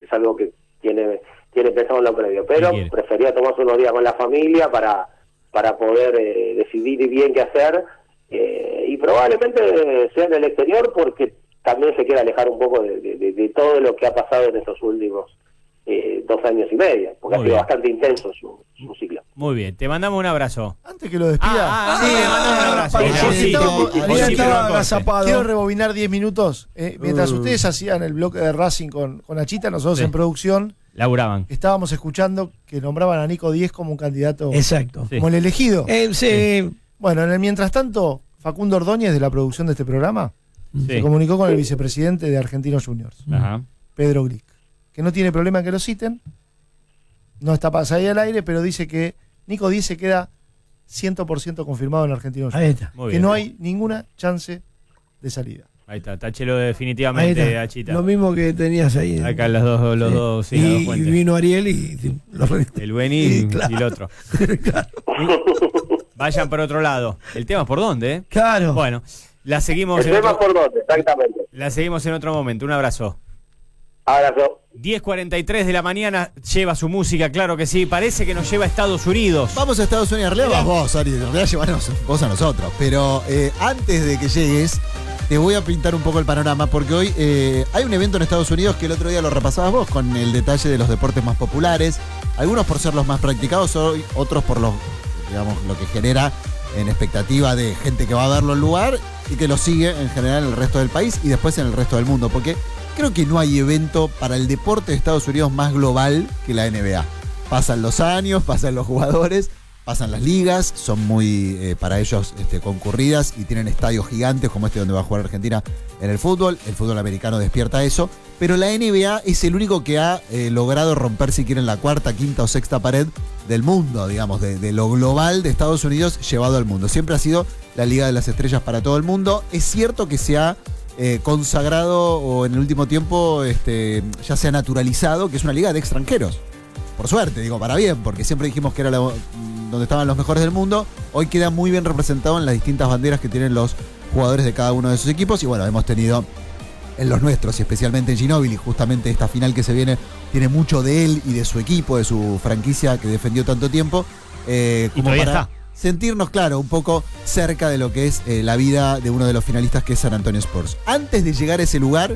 es algo que tiene pensado en lo previo, pero prefería tomarse unos días con la familia para poder decidir bien qué hacer, y probablemente sea en el exterior, porque también se quiere alejar un poco de todo lo que ha pasado en estos últimos 2 años y medio, porque ha sido bastante intenso su ciclo. Muy bien, te mandamos un abrazo. Antes que lo despida. Sí, le mandamos un abrazo. Estaba agazapado. Quiero rebobinar 10 minutos. Mientras ustedes hacían el bloque de Racing con Achita, nosotros en producción laburaban. Estábamos escuchando que nombraban a Nico Díez como un candidato. Exacto. Como el elegido. Sí. Bueno, en el mientras tanto, Facundo Ordóñez, de la producción de este programa, se comunicó con el vicepresidente de Argentinos Juniors, Pedro Glick, que no tiene problema en que lo citen, no está pasado ahí al aire, pero dice que Nico Díez se queda 100% confirmado en Argentinos Juniors. Ahí está. Que no hay ninguna chance de salida. Ahí está, táchelo definitivamente, Achita. Lo mismo que tenías ahí. Acá los dos y vino Ariel y el Beni y el otro. Claro. Vayan por otro lado. El tema es por dónde, ¿eh? Claro. Bueno, la seguimos. El tema por dónde, exactamente. La seguimos en otro momento. Un abrazo. Abrazo. 10:43 de la mañana, lleva su música, claro que sí. Parece que nos lleva a Estados Unidos. Vamos a Estados Unidos. En realidad vas vos, Ari. En realidad llevanos vos a nosotros. Pero antes de que llegues, te voy a pintar un poco el panorama, porque hoy hay un evento en Estados Unidos que el otro día lo repasabas vos, con el detalle de los deportes más populares. Algunos por ser los más practicados, otros por lo que genera en expectativa de gente que va a verlo al lugar y que lo sigue en general en el resto del país y después en el resto del mundo. Porque creo que no hay evento para el deporte de Estados Unidos más global que la NBA. Pasan los años, pasan los jugadores, pasan las ligas, son muy para ellos concurridas y tienen estadios gigantes como donde va a jugar Argentina en el fútbol americano despierta eso, pero la NBA es el único que ha logrado romper, si quieren, la cuarta, quinta o sexta pared del mundo, digamos, de lo global de Estados Unidos llevado al mundo. Siempre ha sido la Liga de las Estrellas para todo el mundo. Es cierto que se ha consagrado, o en el último tiempo ya se ha naturalizado, que es una liga de extranjeros. Por suerte, digo, para bien, porque siempre dijimos que era donde estaban los mejores del mundo. Hoy queda muy bien representado en las distintas banderas que tienen los jugadores de cada uno de sus equipos. Y bueno, hemos tenido en los nuestros, y especialmente en Ginóbili, justamente esta final que se viene, tiene mucho de él y de su equipo, de su franquicia que defendió tanto tiempo. Como para está. Sentirnos, claro, un poco cerca de lo que es la vida de uno de los finalistas, que es San Antonio Spurs. Antes de llegar a ese lugar,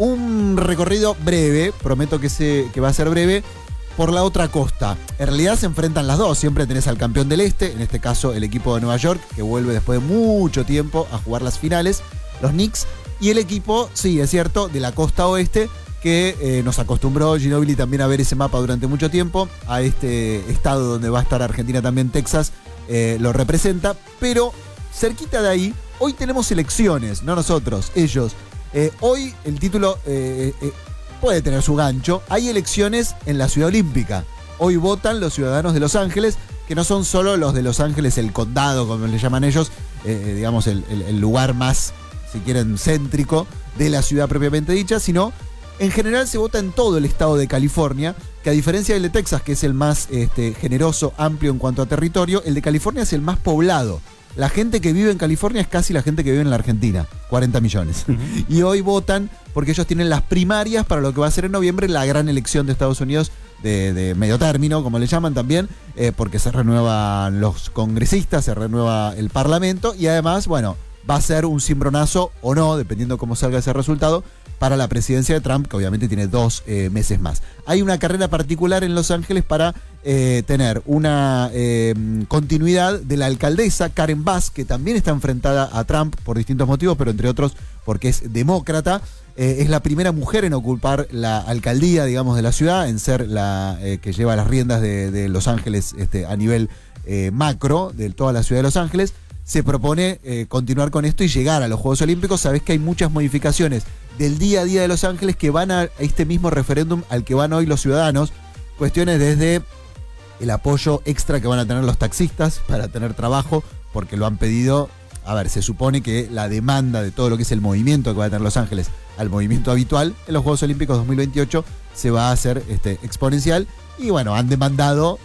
un recorrido breve, prometo que va a ser breve, por la otra costa. En realidad se enfrentan las dos. Siempre tenés al campeón del este, en este caso el equipo de Nueva York, que vuelve después de mucho tiempo a jugar las finales, los Knicks, y el equipo, sí, es cierto, de la costa oeste, que nos acostumbró Ginóbili también a ver ese mapa durante mucho tiempo, a este estado donde va a estar Argentina también, Texas, lo representa, pero cerquita de ahí, hoy tenemos elecciones, no nosotros, ellos. Hoy el título puede tener su gancho. Hay elecciones en la Ciudad Olímpica. Hoy votan los ciudadanos de Los Ángeles, que no son solo los de Los Ángeles, el condado, como le llaman ellos, digamos el lugar más, si quieren, céntrico de la ciudad propiamente dicha, sino en general se vota en todo el estado de California, que a diferencia del de Texas, que es el más generoso, amplio en cuanto a territorio, el de California es el más poblado. La gente que vive en California es casi la gente que vive en la Argentina, 40 millones. Y hoy votan porque ellos tienen las primarias para lo que va a ser en noviembre la gran elección de Estados Unidos de medio término, como le llaman también, porque se renuevan los congresistas, se renueva el parlamento y además, bueno, va a ser un cimbronazo o no, dependiendo cómo salga ese resultado, para la presidencia de Trump, que obviamente tiene 2 meses más. Hay una carrera particular en Los Ángeles para tener una continuidad de la alcaldesa Karen Bass, que también está enfrentada a Trump por distintos motivos, pero entre otros porque es demócrata. Es la primera mujer en ocupar la alcaldía, digamos, de la ciudad, en ser la que lleva las riendas de Los Ángeles a nivel macro de toda la ciudad de Los Ángeles. Se propone continuar con esto y llegar a los Juegos Olímpicos. Sabés que hay muchas modificaciones del día a día de Los Ángeles que van a este mismo referéndum al que van hoy los ciudadanos. Cuestiones desde el apoyo extra que van a tener los taxistas para tener trabajo, porque lo han pedido. A ver, se supone que la demanda de todo lo que es el movimiento que va a tener Los Ángeles al movimiento habitual, en los Juegos Olímpicos 2028 se va a hacer exponencial. Y bueno, han demandado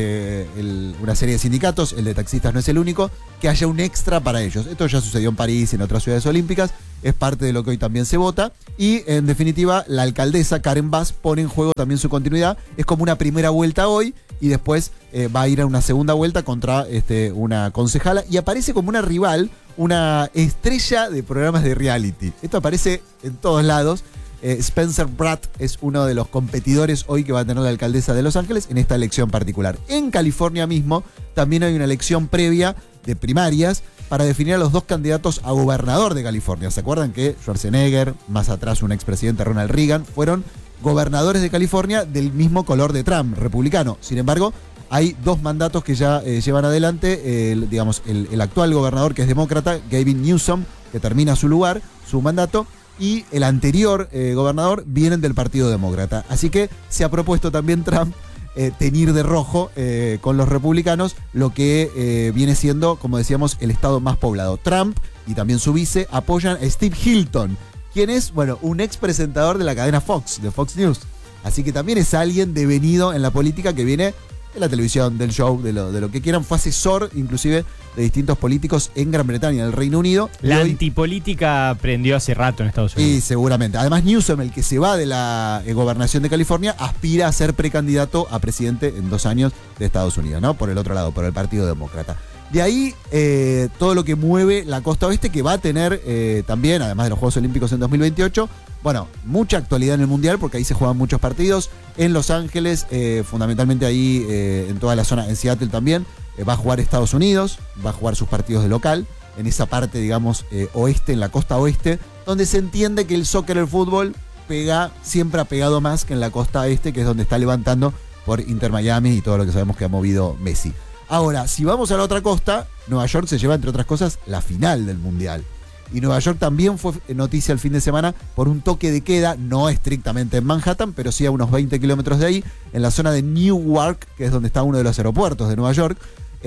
una serie de sindicatos, el de taxistas no es el único, que haya un extra para ellos. Esto ya sucedió en París y en otras ciudades olímpicas, es parte de lo que hoy también se vota. Y en definitiva, la alcaldesa Karen Bass pone en juego también su continuidad. Es como una primera vuelta hoy y después va a ir a una segunda vuelta contra una concejala. Y aparece como una rival, una estrella de programas de reality. Esto aparece en todos lados. Spencer Pratt es uno de los competidores hoy que va a tener la alcaldesa de Los Ángeles en esta elección particular. En California mismo también hay una elección previa de primarias para definir a los dos candidatos a gobernador de California. ¿Se acuerdan que Schwarzenegger, más atrás un expresidente Ronald Reagan, fueron gobernadores de California del mismo color de Trump, republicano? Sin embargo, hay dos mandatos que ya llevan adelante, el actual gobernador que es demócrata, Gavin Newsom, que termina su mandato, y el anterior gobernador vienen del Partido Demócrata. Así que se ha propuesto también Trump teñir de rojo con los republicanos lo que viene siendo, como decíamos, el estado más poblado. Trump y también su vice apoyan a Steve Hilton, quien es, bueno, un ex presentador de la cadena Fox, de Fox News. Así que también es alguien devenido en la política que viene de la televisión, del show, de lo que quieran. Fue asesor, inclusive, de distintos políticos en Gran Bretaña, en el Reino Unido. La antipolítica prendió hace rato en Estados Unidos. Y seguramente. Además, Newsom, el que se va de la gobernación de California, aspira a ser precandidato a presidente en 2 años de Estados Unidos, ¿no? Por el otro lado, por el Partido Demócrata. De ahí, todo lo que mueve la costa oeste, que va a tener también, además de los Juegos Olímpicos en 2028, bueno, mucha actualidad en el Mundial, porque ahí se juegan muchos partidos. En Los Ángeles, fundamentalmente ahí, en toda la zona, en Seattle también, va a jugar Estados Unidos, va a jugar sus partidos de local, en esa parte, digamos, oeste, en la costa oeste, donde se entiende que el soccer, el fútbol, siempre ha pegado más que en la costa este, que es donde está levantando por Inter Miami y todo lo que sabemos que ha movido Messi. Ahora, si vamos a la otra costa, Nueva York se lleva, entre otras cosas, la final del Mundial. Y Nueva York también fue noticia el fin de semana por un toque de queda, no estrictamente en Manhattan, pero sí a unos 20 kilómetros de ahí, en la zona de Newark, que es donde está uno de los aeropuertos de Nueva York.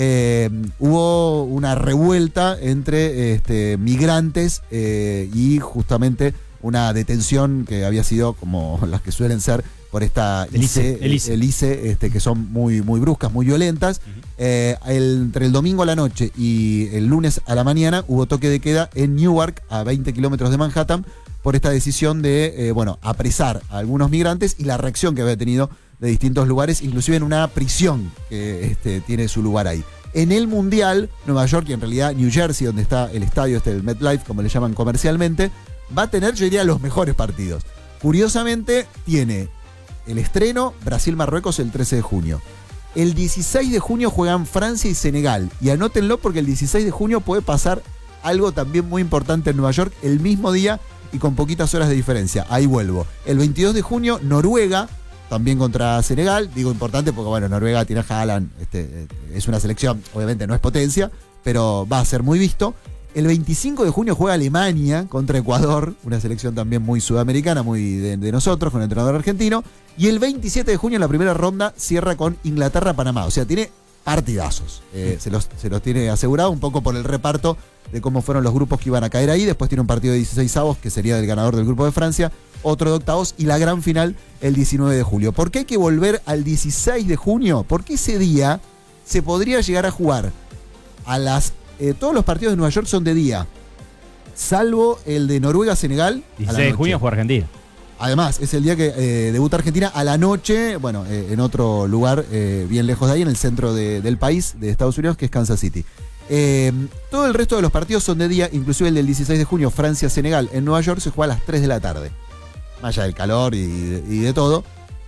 Hubo una revuelta entre migrantes y justamente una detención que había sido como las que suelen ser por esta ICE, que son muy, muy bruscas, muy violentas. Entre el domingo a la noche y el lunes a la mañana hubo toque de queda en Newark, a 20 kilómetros de Manhattan, por esta decisión de apresar a algunos migrantes y la reacción que había tenido de distintos lugares, inclusive en una prisión que tiene su lugar ahí. En el Mundial, Nueva York y en realidad New Jersey, donde está el estadio el MetLife, como le llaman comercialmente, va a tener, yo diría, los mejores partidos. Curiosamente, tiene el estreno Brasil-Marruecos el 13 de junio. El 16 de junio juegan Francia y Senegal. Y anótenlo porque el 16 de junio puede pasar algo también muy importante en Nueva York el mismo día y con poquitas horas de diferencia. Ahí vuelvo. El 22 de junio, Noruega, también contra Senegal. Digo importante porque, bueno, Noruega tiene a Haaland, es una selección, obviamente no es potencia, pero va a ser muy visto. El 25 de junio juega Alemania contra Ecuador, una selección también muy sudamericana, muy de nosotros, con el entrenador argentino. Y el 27 de junio, en la primera ronda, cierra con Inglaterra-Panamá. O sea, tiene partidazos. Se los tiene asegurado un poco por el reparto de cómo fueron los grupos que iban a caer ahí. Después tiene un partido de 16avos, que sería del ganador del grupo de Francia, otro de octavos y la gran final el 19 de julio. ¿Por qué hay que volver al 16 de junio? Porque ese día se podría llegar a jugar a las... todos los partidos de Nueva York son de día, salvo el de Noruega-Senegal. 16 de junio juega Argentina. Además, es el día que debuta Argentina a la noche, bueno, en otro lugar bien lejos de ahí, en el centro del país, de Estados Unidos, que es Kansas City. Todo el resto de los partidos son de día, inclusive el del 16 de junio, Francia-Senegal, en Nueva York, se juega a las 3 de la tarde. Más allá del calor y de todo.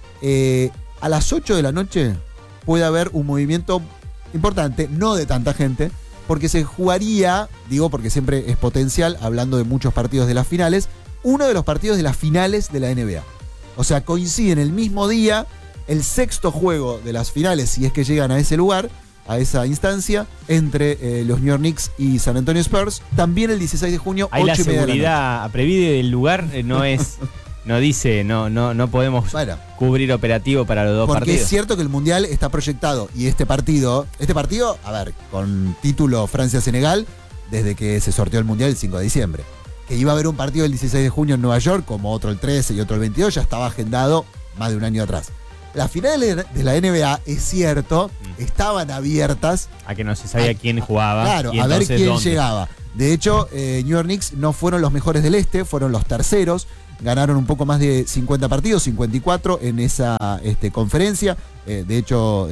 A las 8 de la noche puede haber un movimiento importante, no de tanta gente, porque se jugaría, digo porque siempre es potencial, hablando de muchos partidos de las finales, uno de los partidos de las finales de la NBA. O sea, coincide en el mismo día el sexto juego de las finales, si es que llegan a ese lugar, a esa instancia, entre los New York Knicks y San Antonio Spurs, también el 16 de junio, 8:30 de la noche. Ahí la seguridad previde del lugar no es... No dice, no podemos cubrir operativo para los dos partidos. Porque es cierto que el Mundial está proyectado y este partido, a ver, con título Francia-Senegal, desde que se sorteó el Mundial el 5 de diciembre. que iba a haber un partido el 16 de junio en Nueva York, como otro el 13 y otro el 22, ya estaba agendado más de un año atrás. Las finales de la NBA, es cierto, estaban abiertas. A que no se sabía quién jugaba. Claro, a ver quién llegaba. De hecho, New York Knicks no fueron los mejores del este, fueron los terceros. Ganaron un poco más de 50 partidos, 54 en esa conferencia. De hecho,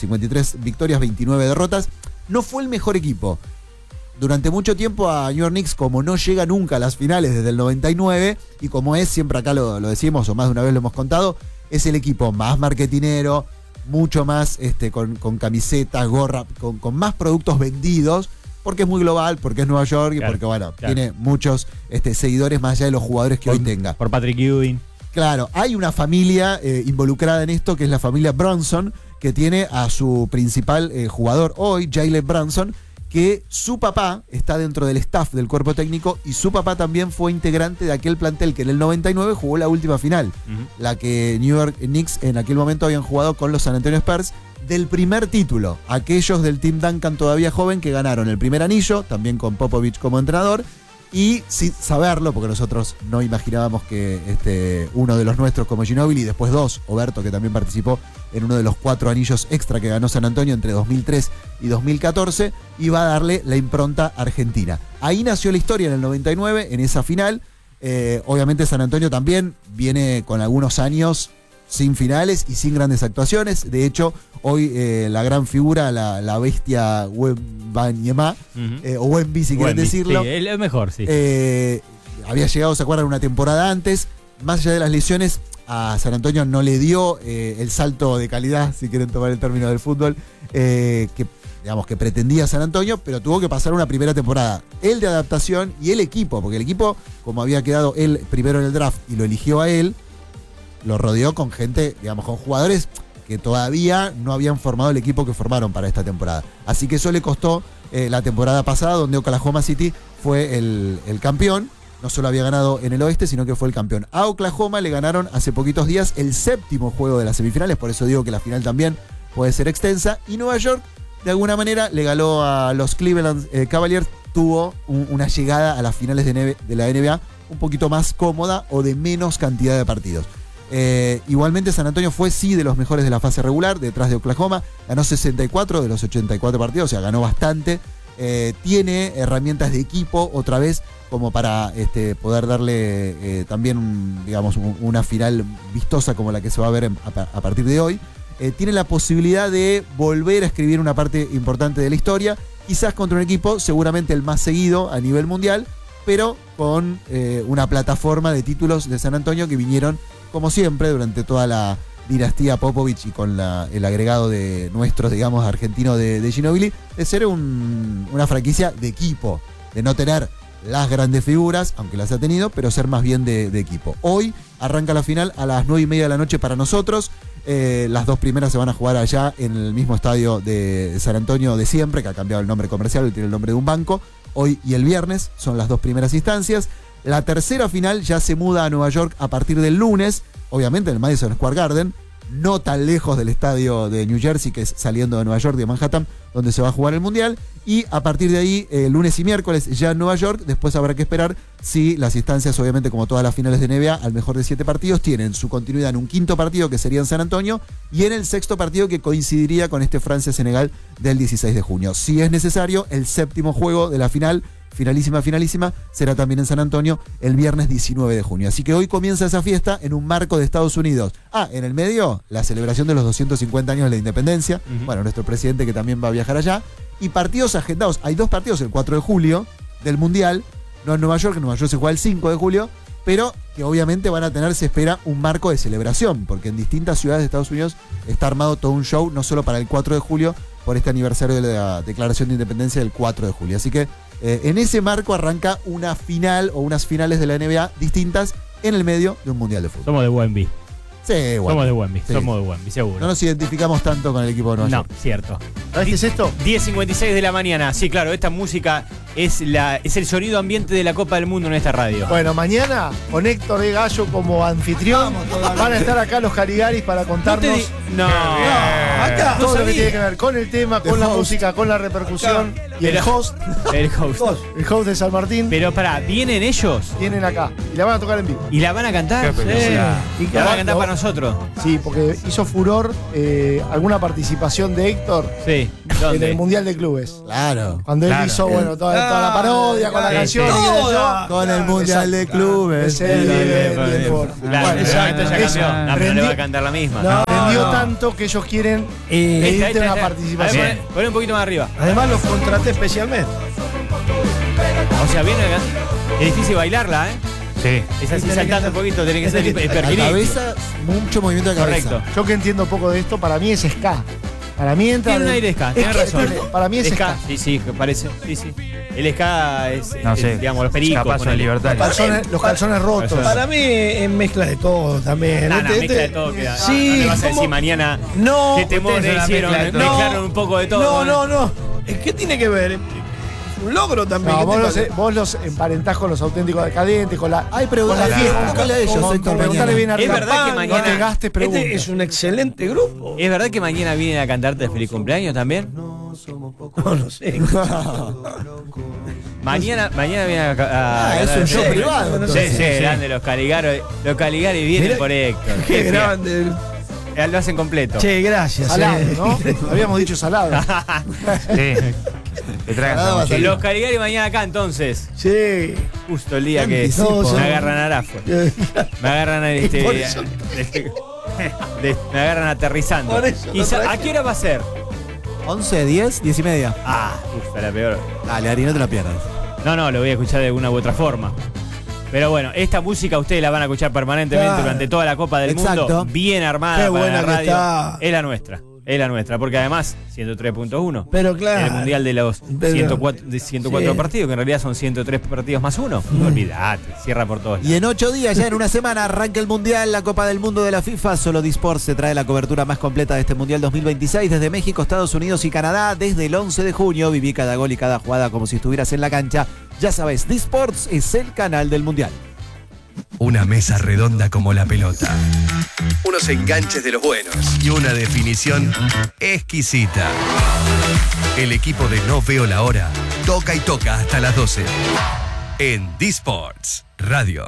53 victorias, 29 derrotas. No fue el mejor equipo. Durante mucho tiempo a New York Knicks, como no llega nunca a las finales desde el 99, y como es, siempre acá lo decimos, o más de una vez lo hemos contado, es el equipo más marketinero, mucho más con camisetas, gorra, con más productos vendidos, porque es muy global, porque es Nueva York y porque, tiene muchos seguidores más allá de los jugadores que hoy tenga. Por Patrick Ewing. Claro, hay una familia involucrada en esto, que es la familia Brunson, que tiene a su principal jugador hoy, Jalen Brunson, que su papá está dentro del staff del cuerpo técnico y su papá también fue integrante de aquel plantel que en el 99 jugó la última final, la que New York Knicks en aquel momento habían jugado con los San Antonio Spurs, del primer título, aquellos del Team Duncan todavía joven que ganaron el primer anillo, también con Popovich como entrenador, y sin saberlo, porque nosotros no imaginábamos que uno de los nuestros como Ginóbili, y después dos, Oberto, que también participó en uno de los 4 anillos extra que ganó San Antonio entre 2003 y 2014, iba a darle la impronta argentina. Ahí nació la historia en el 99, en esa final. Obviamente San Antonio también viene con algunos años sin finales y sin grandes actuaciones. De hecho, hoy la gran figura, la bestia Wembanyama, o Wemby si quieren decirlo. Sí, es mejor, sí. Había llegado, ¿se acuerdan?, una temporada antes. Más allá de las lesiones, a San Antonio no le dio el salto de calidad, si quieren tomar el término del fútbol, que pretendía San Antonio, pero tuvo que pasar una primera temporada. Él de adaptación y el equipo, porque el equipo, como había quedado él primero en el draft y lo eligió a él, lo rodeó con gente, con jugadores que todavía no habían formado el equipo que formaron para esta temporada. Así que eso le costó la temporada pasada, donde Oklahoma City fue el campeón. No solo había ganado en el oeste, sino que fue el campeón. A Oklahoma le ganaron hace poquitos días el 7º juego de las semifinales, por eso digo que la final también puede ser extensa. Y Nueva York, de alguna manera, le ganó a los Cleveland Cavaliers, tuvo una llegada a las finales de la NBA un poquito más cómoda o de menos cantidad de partidos. Igualmente San Antonio fue de los mejores de la fase regular, detrás de Oklahoma, ganó 64 de los 84 partidos, o sea, ganó bastante. Tiene herramientas de equipo otra vez como para poder darle también una final vistosa como la que se va a ver a partir de hoy. Tiene la posibilidad de volver a escribir una parte importante de la historia, quizás contra un equipo seguramente el más seguido a nivel mundial, pero con una plataforma de títulos de San Antonio que vinieron, como siempre, durante toda la dinastía Popovich y con el agregado de nuestros, argentino de Ginóbili, de ser una franquicia de equipo, de no tener las grandes figuras, aunque las ha tenido, pero ser más bien de equipo. Hoy arranca la final a las 9:30 de la noche para nosotros. Las 2 primeras se van a jugar allá en el mismo estadio de San Antonio de siempre, que ha cambiado el nombre comercial y tiene el nombre de un banco. Hoy y el viernes son las 2 primeras instancias. La tercera final ya se muda a Nueva York a partir del lunes, obviamente en el Madison Square Garden, no tan lejos del estadio de New Jersey, que es saliendo de Nueva York, de Manhattan, donde se va a jugar el Mundial. Y a partir de ahí, lunes y miércoles ya en Nueva York. Después habrá que esperar si las instancias, obviamente como todas las finales de NBA, al mejor de 7 partidos, tienen su continuidad en un 5.º partido que sería en San Antonio y en el 6º partido que coincidiría con Francia-Senegal del 16 de junio. Si es necesario, el 7º juego de la final, finalísima, será también en San Antonio el viernes 19 de junio. Así que hoy comienza esa fiesta en un marco de Estados Unidos. En el medio, la celebración de los 250 años de la independencia. Bueno, nuestro presidente que también va a viajar allá. Y partidos agendados. Hay 2 partidos el 4 de julio del Mundial. No en Nueva York, se juega el 5 de julio. Pero que obviamente van a tener, se espera, un marco de celebración. Porque en distintas ciudades de Estados Unidos está armado todo un show, no solo para el 4 de julio, por este aniversario de la Declaración de Independencia del 4 de julio. Así que en ese marco arranca una final o unas finales de la NBA distintas en el medio de un Mundial de Fútbol. Somos de Wemby. Sí, somos de Wemby, seguro. No nos identificamos tanto con el equipo de Nueva York. No, cierto. ¿Sabes qué es esto? 10:56 de la mañana. Sí, claro, esta música es el sonido ambiente de la Copa del Mundo en esta radio. Bueno, mañana con Héctor de Gallo como anfitrión van a estar acá los Caligaris para contarnos acá todo lo que tiene que ver con el tema, con la música, con la repercusión y el host. El host. El host de San Martín. Pero pará, ¿vienen ellos? Vienen acá y la van a tocar en vivo. ¿Y la van a cantar? Sí. ¿Y la van a cantar para nosotros? Sí, porque hizo furor alguna participación de Héctor en el Mundial de Clubes. Claro. Cuando él hizo toda la parodia con la canción. Con el Mundial de Clubes. Claro, no le va a cantar la misma. Aprendió tanto que ellos quieren pedirte una participación. Poné un poquito más arriba. Además los contraté especialmente. O sea, viene acá. Es difícil bailarla, ¿eh? Sí. Es así saltando un poquito, tiene que ser La cabeza, mucho movimiento de cabeza. Correcto. Yo que entiendo poco de esto, para mí es ska. Para mí entra. Tiene un aire ska, tiene razón. Para mí es ska. Sí, parece. Sí. El ska es, digamos, los pericos. Capaz de libertad. Los calzones rotos. Para mí es mezcla de todo también. Mezcla de todo. Sí. No me vas a decir mañana que temores hicieron, mezclaron un poco de todo. No. ¿Qué tiene que ver? Un logro también. No, vos los emparentás con los auténticos decadentes, con la. Ay, pregúntale a ellos. Preguntale bien arriba. Es verdad que mañana. No te gastes preguntas. Este es un excelente grupo. ¿Es verdad que mañana vienen a cantarte feliz cumpleaños también? No sé. Mañana vienen a es un show privado. Sí, grande los Caligari. Los Caligari vienen por Héctor. Qué grande. Lo hacen completo. Che, gracias. Salado, ¿no? Habíamos dicho salado. Los Caligari mañana acá entonces. Sí. Justo el día que me agarran a Arafo. Me agarran me agarran aterrizando. ¿A qué hora va a ser? 11, 10, 10 y media. Justo la peor. Dale, Ari, no te la pierdas. No, lo voy a escuchar de alguna u otra forma. Pero bueno, esta música ustedes la van a escuchar permanentemente durante toda la Copa del Mundo. Bien armada para la radio. Es la nuestra, porque además 103.1. Pero claro. El mundial de los 104 partidos, que en realidad son 103 partidos más uno. No olvidate, cierra por todos lados. Y en 8 días, ya en una semana, arranca el mundial, la Copa del Mundo de la FIFA. Solo Disports se trae la cobertura más completa de este mundial 2026 desde México, Estados Unidos y Canadá. Desde el 11 de junio, viví cada gol y cada jugada como si estuvieras en la cancha. Ya sabes, Disports es el canal del mundial. Una mesa redonda como la pelota. Unos enganches de los buenos. Y una definición exquisita. El equipo de No Veo la Hora toca y toca hasta las 12. En Disports Radio.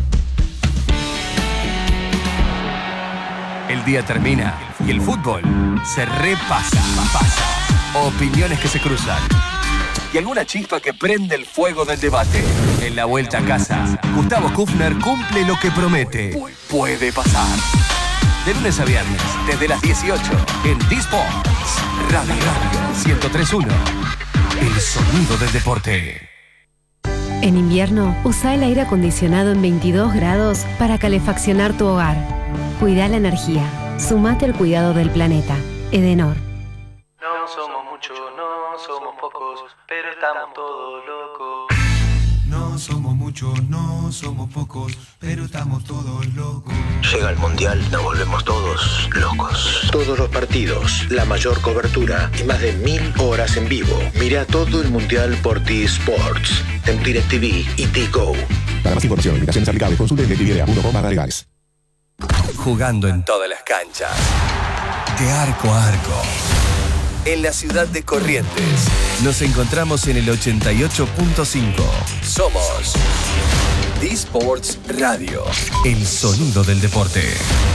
El día termina y el fútbol se repasa. Opiniones que se cruzan. Y alguna chispa que prende el fuego del debate. En la vuelta a casa, Gustavo Kufner cumple lo que promete. Puede pasar. De lunes a viernes, desde las 18, en Disports Radio 103.1. El sonido del deporte. En invierno, usa el aire acondicionado en 22 grados para calefaccionar tu hogar. Cuida la energía. Sumate al cuidado del planeta. Edenor. No somos muchos, no somos pocos, pero estamos todos locos. No somos muchos, no somos pocos, pero estamos todos locos. Llega el Mundial, nos volvemos todos locos. Todos los partidos, la mayor cobertura y más de 1000 horas en vivo. Mira todo el Mundial por T-Sports, en DirecTV y T-Go. Para más información, invitaciones aplicables, consulte en DirecTV.com/legales. Jugando en todas las canchas, de arco a arco. En la ciudad de Corrientes, nos encontramos en el 88.5. Somos Disports Radio, el sonido del deporte.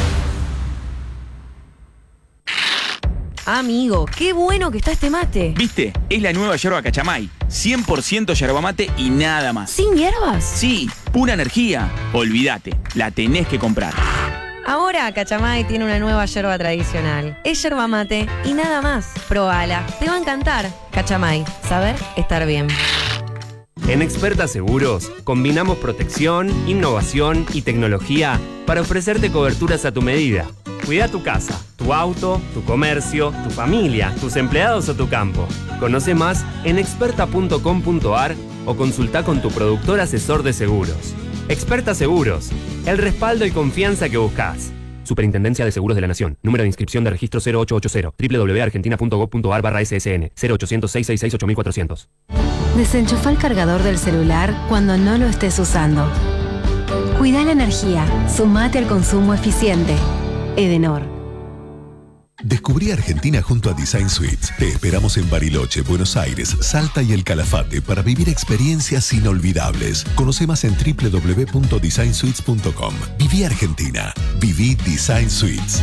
Amigo, qué bueno que está este mate. ¿Viste? Es la nueva yerba Cachamay. 100% yerba mate y nada más. ¿Sin hierbas? Sí, pura energía. Olvídate, la tenés que comprar. Ahora Cachamay tiene una nueva yerba tradicional. Es yerba mate y nada más. Probala, te va a encantar. Cachamay, saber estar bien. En Experta Seguros combinamos protección, innovación y tecnología para ofrecerte coberturas a tu medida. Cuida tu casa, tu auto, tu comercio, tu familia, tus empleados o tu campo. Conoce más en experta.com.ar o consulta con tu productor asesor de seguros. Experta Seguros, el respaldo y confianza que buscas. Superintendencia de Seguros de la Nación. Número de inscripción de registro 0880. www.argentina.gov.ar/ssn. 0800 666 8400. Desenchufa el cargador del celular cuando no lo estés usando. Cuida la energía. Sumate al consumo eficiente. Edenor. Descubrí Argentina junto a Design Suites. Te esperamos en Bariloche, Buenos Aires, Salta y El Calafate para vivir experiencias inolvidables. Conoce más en www.designsuites.com. Viví Argentina. Viví Design Suites.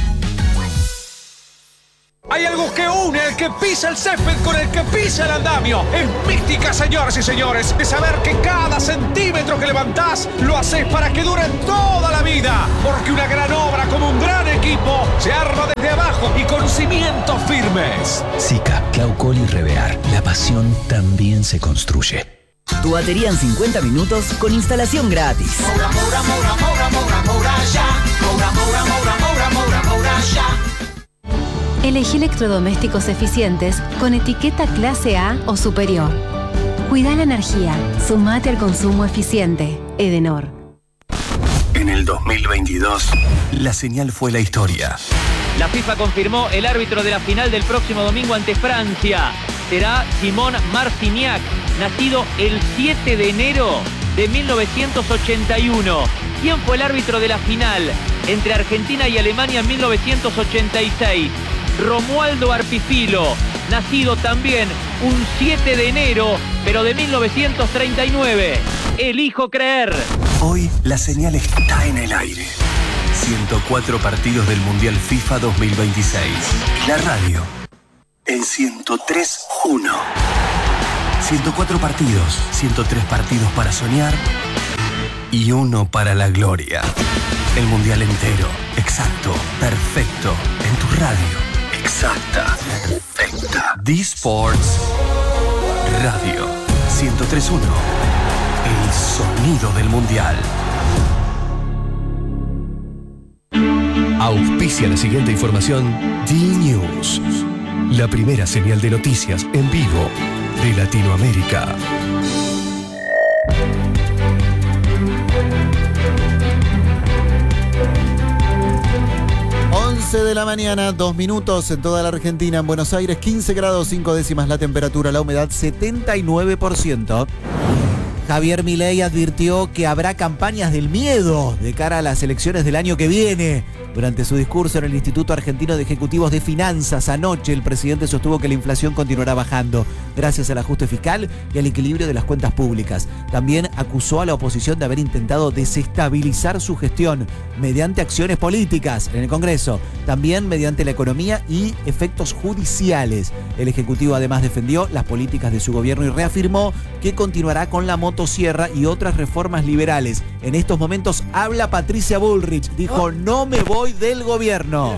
Hay algo que une el que pisa el césped con el que pisa el andamio. Es mística, señoras y señores, de saber que cada centímetro que levantás lo haces para que dure toda la vida. Porque una gran obra como un gran equipo se arma desde abajo y con cimientos firmes. Sica, Claucol y Revear. La pasión también se construye. Tu batería en 50 minutos con instalación gratis. Moura, moura, moura, moura, moura, moura, ya. Moura, moura, moura, moura, moura, moura, ya. Elegí electrodomésticos eficientes con etiqueta clase A o superior. Cuida la energía. Sumate al consumo eficiente. Edenor. En el 2022, la señal fue la historia. La FIFA confirmó el árbitro de la final del próximo domingo ante Francia. Será Simón Marciniak, nacido el 7 de enero de 1981. ¿Quién fue el árbitro de la final entre Argentina y Alemania en 1986? Romualdo Arpifilo, nacido también un 7 de enero, pero de 1939. Elijo creer. Hoy la señal está en el aire. 104 partidos del Mundial FIFA 2026. La radio en 103.1. 104 partidos, 103 partidos para soñar y uno para la gloria. El Mundial entero, exacto, perfecto, en tu radio. Exacta, perfecta. D-Sports Radio 103.1. El sonido del Mundial. Auspicia la siguiente información D-News, la primera señal de noticias en vivo de Latinoamérica. 11 de la mañana, 2 minutos en toda la Argentina. En Buenos Aires, 15 grados 5 décimas la temperatura, la humedad 79%. Javier Milei advirtió que habrá campañas del miedo de cara a las elecciones del año que viene. Durante su discurso en el Instituto Argentino de Ejecutivos de Finanzas anoche, el presidente sostuvo que la inflación continuará bajando gracias al ajuste fiscal y al equilibrio de las cuentas públicas. También acusó a la oposición de haber intentado desestabilizar su gestión mediante acciones políticas en el Congreso, también mediante la economía y efectos judiciales. El Ejecutivo además defendió las políticas de su gobierno y reafirmó que continuará con la motosierra y otras reformas liberales. En estos momentos habla Patricia Bullrich. Dijo, no me voy del gobierno.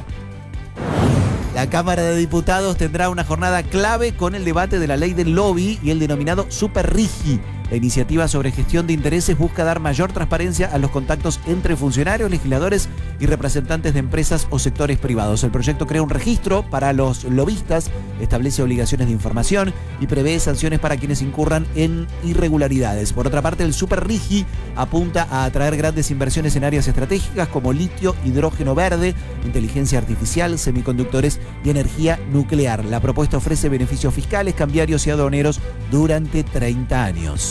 La Cámara de Diputados tendrá una jornada clave con el debate de la ley del lobby y el denominado Super Rigi. La iniciativa sobre gestión de intereses busca dar mayor transparencia a los contactos entre funcionarios, legisladores y representantes de empresas o sectores privados. El proyecto crea un registro para los lobistas, establece obligaciones de información y prevé sanciones para quienes incurran en irregularidades. Por otra parte, el Super Rigi apunta a atraer grandes inversiones en áreas estratégicas como litio, hidrógeno verde, inteligencia artificial, semiconductores y energía nuclear. La propuesta ofrece beneficios fiscales, cambiarios y aduaneros durante 30 años.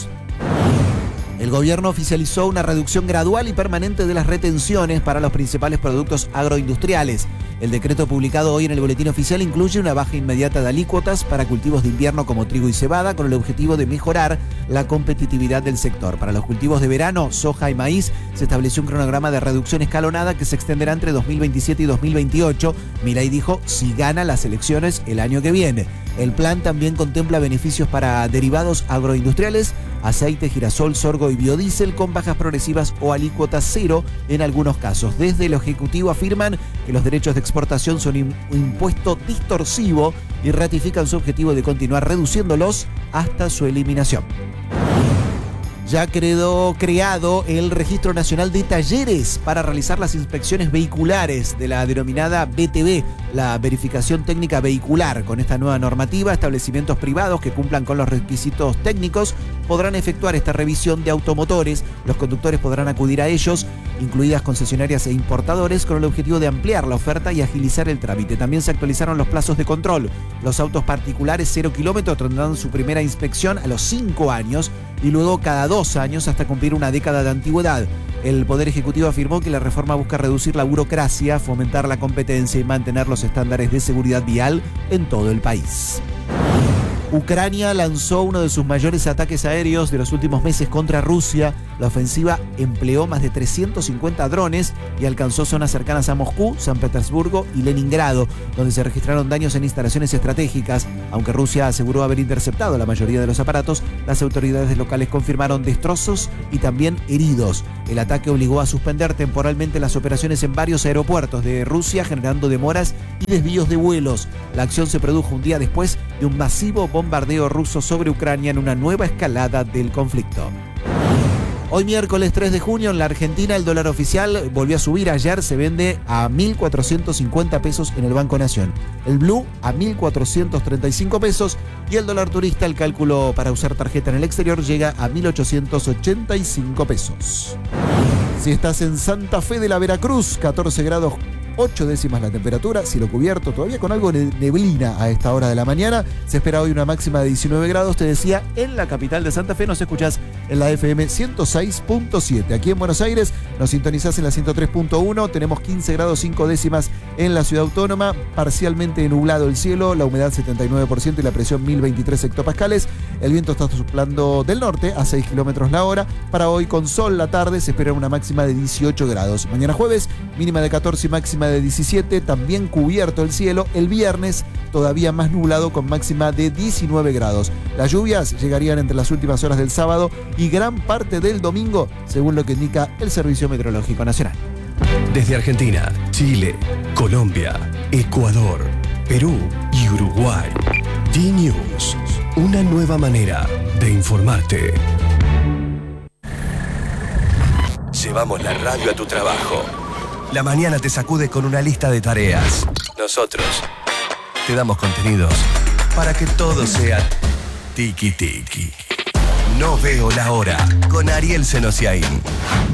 El gobierno oficializó una reducción gradual y permanente de las retenciones para los principales productos agroindustriales. El decreto publicado hoy en el Boletín Oficial incluye una baja inmediata de alícuotas para cultivos de invierno como trigo y cebada, con el objetivo de mejorar la competitividad del sector. Para los cultivos de verano, soja y maíz, se estableció un cronograma de reducción escalonada que se extenderá entre 2027 y 2028. Milei dijo, si gana las elecciones el año que viene. El plan también contempla beneficios para derivados agroindustriales, aceite, girasol, sorgo y biodiesel con bajas progresivas o alícuotas cero en algunos casos. Desde el Ejecutivo afirman que los derechos de exportación son un impuesto distorsivo y ratifican su objetivo de continuar reduciéndolos hasta su eliminación. Ya quedó creado el Registro Nacional de Talleres para realizar las inspecciones vehiculares de la denominada BTV, la verificación técnica vehicular. Con esta nueva normativa, establecimientos privados que cumplan con los requisitos técnicos podrán efectuar esta revisión de automotores. Los conductores podrán acudir a ellos, incluidas concesionarias e importadores, con el objetivo de ampliar la oferta y agilizar el trámite. También se actualizaron los plazos de control. Los autos particulares 0 kilómetros tendrán su primera inspección a los 5 años y luego cada 2 años hasta cumplir una década de antigüedad. El Poder Ejecutivo afirmó que la reforma busca reducir la burocracia, fomentar la competencia y mantener los estándares de seguridad vial en todo el país. Ucrania lanzó uno de sus mayores ataques aéreos de los últimos meses contra Rusia. La ofensiva empleó más de 350 drones y alcanzó zonas cercanas a Moscú, San Petersburgo y Leningrado, donde se registraron daños en instalaciones estratégicas. Aunque Rusia aseguró haber interceptado la mayoría de los aparatos, las autoridades locales confirmaron destrozos y también heridos. El ataque obligó a suspender temporalmente las operaciones en varios aeropuertos de Rusia, generando demoras y desvíos de vuelos. La acción se produjo un día después de un masivo bombardeo ruso sobre Ucrania en una nueva escalada del conflicto. Hoy miércoles 3 de junio en la Argentina el dólar oficial volvió a subir. Ayer se vende a 1.450 pesos en el Banco Nación. El blue a 1.435 pesos y el dólar turista, el cálculo para usar tarjeta en el exterior, llega a 1.885 pesos. Si estás en Santa Fe de la Veracruz, 14 grados 8 décimas la temperatura, cielo cubierto, todavía con algo de neblina a esta hora de la mañana. Se espera hoy una máxima de 19 grados, te decía, en la capital de Santa Fe. Nos escuchás en la FM 106.7. Aquí en Buenos Aires nos sintonizás en la 103.1. Tenemos 15 grados 5 décimas en la ciudad autónoma, parcialmente nublado el cielo, la humedad 79% y la presión 1023 hectopascales. El viento está soplando del norte a 6 kilómetros la hora. Para hoy con sol la tarde se espera una máxima de 18 grados. Mañana jueves, mínima de 14 y máxima de 17, también cubierto el cielo. El viernes todavía más nublado con máxima de 19 grados. Las lluvias llegarían entre las últimas horas del sábado y gran parte del domingo, según lo que indica el Servicio Meteorológico Nacional. Desde Argentina, Chile, Colombia, Ecuador, Perú y Uruguay. D-News, una nueva manera de informarte. Llevamos la radio a tu trabajo. La mañana te sacude con una lista de tareas. Nosotros te damos contenidos para que todo sea tiki-tiki. No veo la hora con Ariel Senosiaín.